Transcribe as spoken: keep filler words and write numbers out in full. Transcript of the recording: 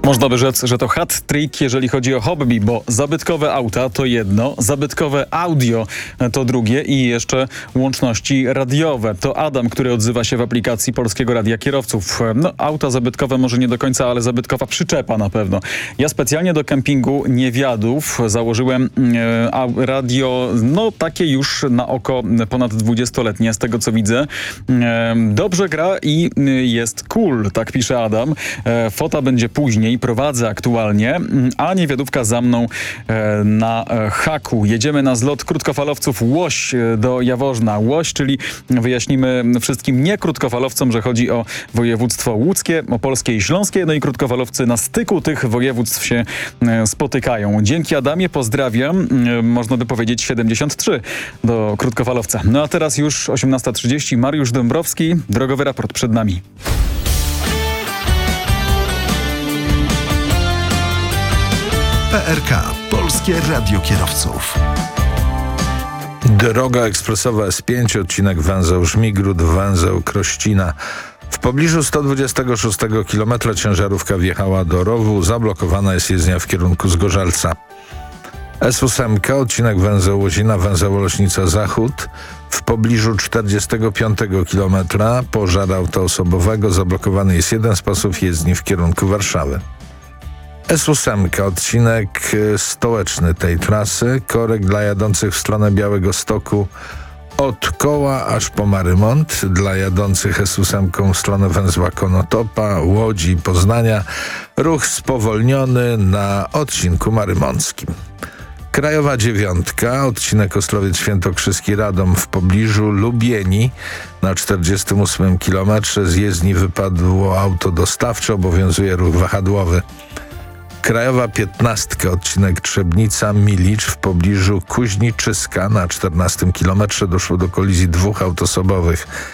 Można by rzec, że to hat-trick, jeżeli chodzi o hobby, bo zabytkowe auta to jedno, zabytkowe audio to drugie i jeszcze łączności radiowe. To Adam, który odzywa się w aplikacji Polskiego Radia Kierowców. No, auta zabytkowe może nie do końca, ale zabytkowa przyczepa na pewno. Ja specjalnie do kempingu Niewiadów założyłem e, radio, no takie już na oko ponad dwudziestoletnie, z tego co widzę. E, dobrze gra i jest cool, tak pisze Adam. E, fota będzie później. Prowadzę aktualnie, a Niewiadówka za mną e, na e, haku. Jedziemy na zlot krótkofalowców Łoś e, do Jaworzna. Łoś, czyli wyjaśnimy wszystkim niekrótkofalowcom, że chodzi o województwo łódzkie, opolskie i śląskie, no i krótkofalowcy na styku tych województw się e, spotykają. Dzięki Adamie, pozdrawiam. E, można by powiedzieć siedemdziesiąt trzy do krótkofalowca. No a teraz już osiemnasta trzydzieści. Mariusz Dąbrowski. Drogowy raport przed nami. P R K. Polskie Radio Kierowców. Droga ekspresowa S pięć, odcinek węzeł Żmigród, węzeł Krościna. W pobliżu sto dwudziestego szóstego kilometra ciężarówka wjechała do rowu, zablokowana jest jezdnia w kierunku Zgorzelca. S osiem, odcinek węzeł Łozina, węzeł Oleśnica Zachód. W pobliżu czterdziestego piątego kilometra pożar auta osobowego, zablokowany jest jeden z pasów jezdni w kierunku Warszawy. S osiem, odcinek stołeczny tej trasy, korek dla jadących w stronę Białegostoku od Koła aż po Marymont, dla jadących S osiem w stronę węzła Konotopa, Łodzi i Poznania, ruch spowolniony na odcinku marymonckim. Krajowa dziewiątka, odcinek Ostrowiec Świętokrzyski Radom w pobliżu Lubieni na czterdziestym ósmym kilometrze z jezdni wypadło auto dostawcze, obowiązuje ruch wahadłowy. Krajowa piętnastka, odcinek Trzebnica-Milicz w pobliżu Kuźniczyska na czternastym kilometrze doszło do kolizji dwóch aut osobowych.